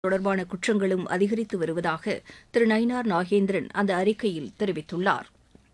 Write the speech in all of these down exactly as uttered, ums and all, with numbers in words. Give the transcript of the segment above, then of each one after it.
தொடர்பான குற்றங்களும் அதிகரித்து வருவதாக திரு நயினார் நாகேந்திரன் அந்த அறிக்கையில் தெரிவித்துள்ளார்.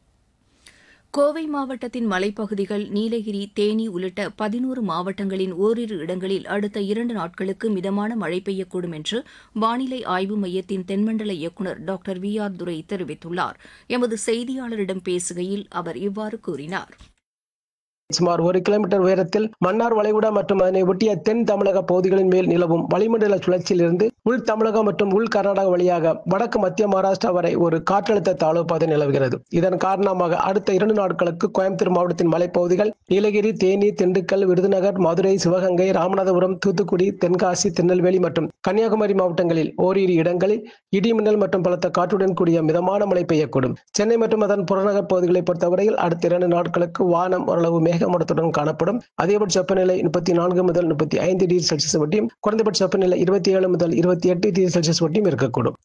கோவை மாவட்டத்தின் மலைப்பகுதிகள், நீலகிரி, தேனி உள்ளிட்ட பதினோரு மாவட்டங்களின் ஓரிரு இடங்களில் அடுத்த இரண்டு நாட்களுக்கு மிதமான மழை பெய்யக்கூடும் என்று வானிலை ஆய்வு மையத்தின் தென்மண்டல இயக்குநர் டாக்டர் வி ஆர் துரை தெரிவித்துள்ளார். எமது செய்தியாளரிடம் பேசுகையில் அவர் இவ்வாறு கூறினார். சுமார் ஒரு கிலோமீட்டர் உயரத்தில் மன்னார் வளைகுடா மற்றும் அதனை ஒட்டிய தென் தமிழக பகுதிகளின் மேல் நிலவும் வளிமண்டல சுழற்சியிலிருந்து உள் தமிழகம் மற்றும் உள் கர்நாடகா வழியாக வடக்கு மத்திய மகாராஷ்டிரா வரை ஒரு காற்றழுத்த தாழ்வு பாதை நிலவுகிறது. இதன் காரணமாக அடுத்த இரண்டு நாட்களுக்கு கோயம்புத்தூர் மாவட்டத்தின் மலைப்பகுதிகள், நீலகிரி, தேனி, திண்டுக்கல், விருதுநகர், மதுரை, சிவகங்கை, ராமநாதபுரம், தூத்துக்குடி, தென்காசி, திருநெல்வேலி மற்றும் கன்னியாகுமரி மாவட்டங்களில் ஓரிரு இடங்களில் இடி மின்னல் மற்றும் பலத்த காற்றுடன் கூடிய மிதமான மழை பெய்யக்கூடும். சென்னை மற்றும் அதன் புறநகர் பகுதிகளை பொறுத்தவரையில் அடுத்த இரண்டு நாட்களுக்கு வானம் ஓரளவு மேகமூட்டத்துடன் காணப்படும். அதிகபட்ச வெப்பநிலை முப்பத்தி நான்கு முதல் முப்பத்தி ஐந்து டிகிரி செல்சியஸ் வட்டியும், குறைந்தபட்ச வெப்பநிலை இருபத்தி ஏழு முதல் இருபத்தி எட்டு டிகிரி செல்சியஸ் வட்டியும் இருக்கக்கூடும்.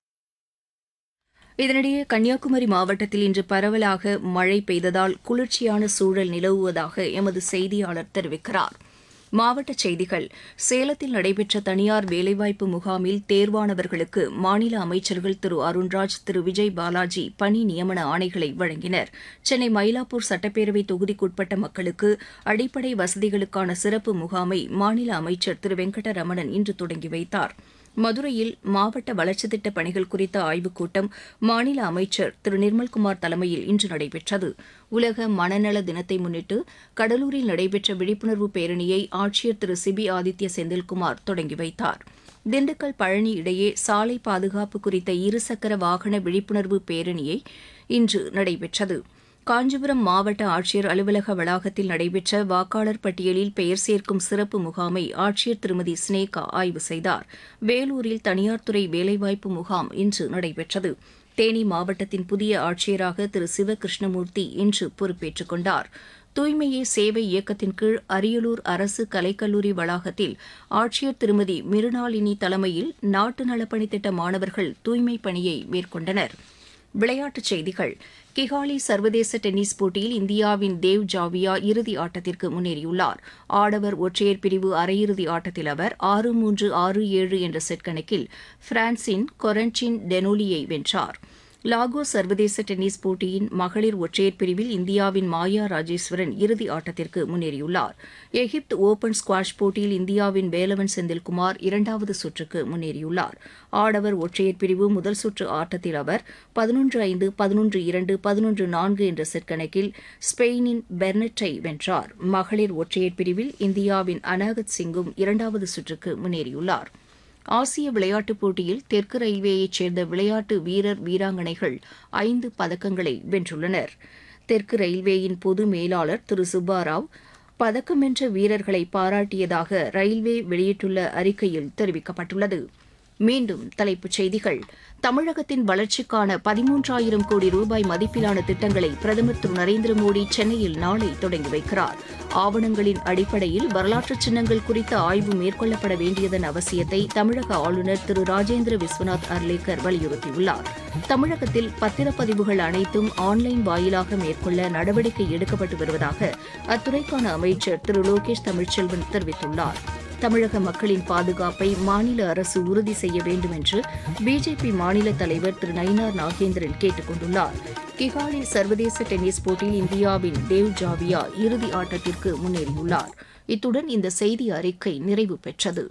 இதனிடையே கன்னியாகுமரி மாவட்டத்தில் இன்று பரவலாக மழை பெய்ததால் குளிர்ச்சியான சூழல் நிலவுவதாக எமது செய்தியாளர் தெரிவிக்கிறார். மாவட்டச் செய்திகள். சேலத்தில் நடைபெற்ற தனியார் வேலைவாய்ப்பு முகாமில் தேர்வானவர்களுக்கு மாநில அமைச்சர்கள் திரு அருண்ராஜ், திரு விஜய் பாலாஜி பணி நியமன ஆணைகளை வழங்கினர். சென்னை மயிலாப்பூர் சட்டப்பேரவை தொகுதிக்குட்பட்ட மக்களுக்கு அடிப்படை வசதிகளுக்கான சிறப்பு முகாமை மாநில அமைச்சர் திரு வெங்கடரமணன் இன்று தொடங்கி வைத்தார். மதுரையில் மாவட்ட வளர்ச்சித் திட்டப் பணிகள் குறித்த ஆய்வுக் கூட்டம் மாநில அமைச்சர் திரு நிர்மல்குமார் தலைமையில் இன்று நடைபெற்றது. உலக மனநல தினத்தை முன்னிட்டு கடலூரில் நடைபெற்ற விழிப்புணர்வு பேரணியை ஆட்சியர் திரு சிபி ஆதித்ய செந்தில்குமார் தொடங்கி வைத்தார். திண்டுக்கல் பழனி இடையே சாலை பாதுகாப்பு குறித்த இருசக்கர வாகன விழிப்புணர்வு பேரணியை இன்று நடைபெற்றது. காஞ்சிபுரம் மாவட்ட ஆட்சியர் அலுவலக வளாகத்தில் நடைபெற்ற வாக்காளர் பட்டியலில் பெயர் சேர்க்கும் சிறப்பு முகாமை ஆட்சியர் திருமதி ஸ்னேகா ஆய்வு செய்தார். வேலூரில் தனியார் துறை வேலைவாய்ப்பு முகாம் இன்று நடைபெற்றது. தேனி மாவட்டத்தின் புதிய ஆட்சியராக திரு சிவகிருஷ்ணமூர்த்தி இன்று பொறுப்பேற்றுக் கொண்டார். தூய்மையே சேவை இயக்கத்தின் கீழ் அரியலூர் அரசு கலைக்கல்லூரி வளாகத்தில் ஆட்சியர் திருமதி மிருணாளினி தலைமையில் நாட்டு நலப்பணித் திட்ட மாணவர்கள் தூய்மைப் பணியை மேற்கொண்டனர். விளையாட்டுச் செய்திகள். கிகாலி சர்வதேச டென்னிஸ் போட்டியில் இந்தியாவின் தேவ் ஜாவியா இறுதி ஆட்டத்திற்கு முன்னேறியுள்ளார். ஆடவர் ஒற்றையர் பிரிவு அரையிறுதி ஆட்டத்தில் அவர் ஆறு மூன்று ஆறு ஏழு என்ற செட் கணக்கில் பிரான்சின் கொரன்டின் டெனோலியை வென்றார். லாகோஸ் சர்வதேச டென்னிஸ் போட்டியின் மகளிர் ஒற்றையர் பிரிவில் இந்தியாவின் மாயா ராஜேஸ்வரன் இறுதி ஆட்டத்திற்கு முன்னேறியுள்ளார். எகிப்து ஓபன் ஸ்குவாஷ் போட்டியில் இந்தியாவின் வேலவன் செந்தில்குமார் இரண்டாவது சுற்றுக்கு முன்னேறியுள்ளார். ஆடவர் ஒற்றையர் பிரிவு முதல் சுற்று ஆட்டத்தில் அவர் பதினொன்று ஐந்து, பதினொன்று இரண்டு, பதினொன்று நான்கு என்ற செட் கணக்கில் ஸ்பெயினின் பெர்னட்டை வென்றார். மகளிர் ஒற்றையர் பிரிவில் இந்தியாவின் அனாகத் சிங்கும் இரண்டாவது சுற்றுக்கு முன்னேறியுள்ளார். ஆசிய விளையாட்டுப் போட்டியில் தெற்கு ரயில்வேயைச் சேர்ந்த விளையாட்டு வீரர் வீராங்கனைகள் ஐந்து பதக்கங்களை வென்றுள்ளனர். தெற்கு ரயில்வேயின் பொது மேலாளர் திரு சுப்பாராவ் பதக்கம் வென்ற வீரர்களை பாராட்டியதாக ரயில்வே வெளியிட்டுள்ள அறிக்கையில் தெரிவிக்கப்பட்டுள்ளது. மீண்டும் தலைப்புச் செய்திகள். தமிழகத்தின் வளர்ச்சிக்கான பதிமூன்றாயிரம் கோடி ரூபாய் மதிப்பிலான திட்டங்களை பிரதமர் திரு நரேந்திர மோடி சென்னையில் நாளை தொடங்கி வைக்கிறார். ஆவணங்களின் அடிப்படையில் வரலாற்று சின்னங்கள் குறித்த ஆய்வு மேற்கொள்ளப்பட வேண்டியதன் அவசியத்தை தமிழக ஆளுநர் திரு ராஜேந்திர விஸ்வநாத் அர்லேக்கர் வலியுறுத்தியுள்ளார். தமிழகத்தில் பத்திரப்பதிவுகள் அனைத்தும் ஆன்லைன் வாயிலாக மேற்கொள்ள நடவடிக்கை எடுக்கப்பட்டு வருவதாக அத்துறைக்கான அமைச்சர் திரு லோகேஷ் தமிழ்ச்செல்வன் தெரிவித்துள்ளார். தமிழக மக்களின் பாதுகாப்பை மாநில அரசு உறுதி செய்ய வேண்டும் என்று பிஜேபி மாநில தலைவர் திரு நயினார் நாகேந்திரன் கேட்டுக் கொண்டுள்ளார். கிகாலி சர்வதேச டென்னிஸ் போட்டியில் இந்தியாவின் தேவ் ஜாவியா இறுதி ஆட்டத்திற்கு முன்னேறியுள்ளார். இத்துடன் இந்த செய்தி அறிக்கை நிறைவு பெற்றது.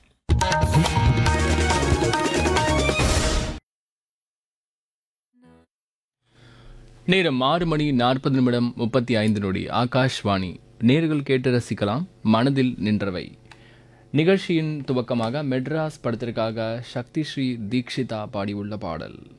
நேரம் ஆறு மணி நாற்பது நிமிடம் முப்பத்தி ஐந்து நொடி. ஆகாஷ்வாணி. நேர்கள் கேட்டு ரசிக்கலாம் மனதில் நின்றவை நிகழ்ச்சியின் துவக்கமாக மெட்ராஸ் படத்திற்காக சக்தி ஸ்ரீ தீக்ஷிதா பாடியுள்ள பாடல்.